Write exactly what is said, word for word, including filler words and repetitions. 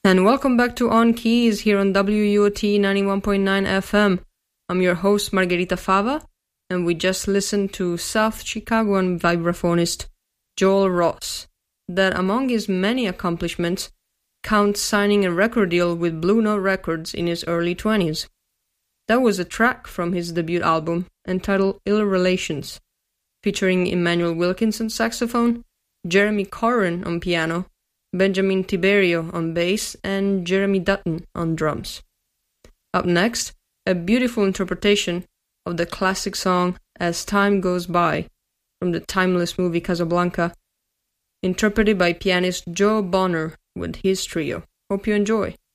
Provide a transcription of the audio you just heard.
And welcome back to On Keys here on W U O T ninety-one point nine F M. I'm your host Margherita Fava, and we just listened to South Chicagoan vibraphonist Joel Ross, that among his many accomplishments counts signing a record deal with Blue Note Records in his early twenties. That was a track from his debut album entitled Ill Relations, featuring Emmanuel Wilkins on saxophone, Jeremy Corrin on piano, Benjamin Tiberio on bass, and Jeremy Dutton on drums. Up next, a beautiful interpretation of the classic song As Time Goes By from the timeless movie Casablanca, interpreted by pianist Joe Bonner with his trio. Hope you enjoy.